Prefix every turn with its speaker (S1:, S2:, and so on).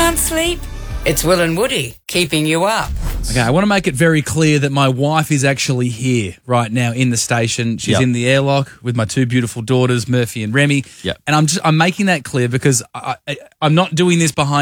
S1: can't sleep? It's Will and Woody keeping you up.
S2: Okay, I want to make it very clear that my wife is actually here right now in the station. She's in the airlock with my two beautiful daughters, Murphy and Remy.
S3: Yep.
S2: And I'm making that clear because I'm not doing this behind